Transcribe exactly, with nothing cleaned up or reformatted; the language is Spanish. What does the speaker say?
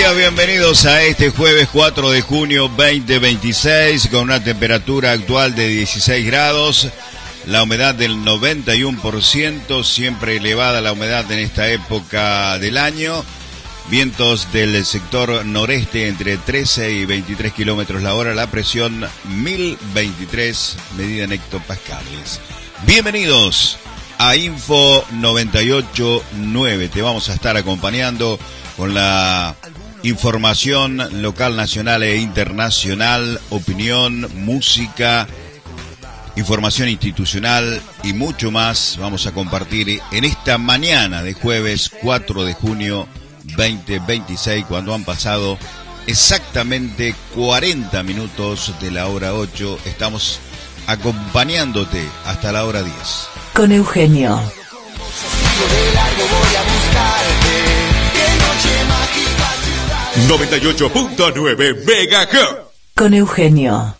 días, bienvenidos a este jueves cuatro de junio veinte veintiséis con una temperatura actual de dieciséis grados, la humedad del noventa y uno por ciento, siempre elevada la humedad en esta época del año, vientos del sector noreste entre trece y veintitrés kilómetros la hora, la presión mil veintitrés medida en hectopascales. Bienvenidos a Info noventa y ocho nueve, te vamos a estar acompañando con la información local, nacional e internacional, opinión, música, información institucional y mucho más. Vamos a compartir en esta mañana de jueves cuatro de junio veinte veintiséis, cuando han pasado exactamente cuarenta minutos de la hora ocho. Estamos acompañándote hasta la hora diez. Con Eugenio. noventa y ocho punto nueve Megahertz. Con Eugenio.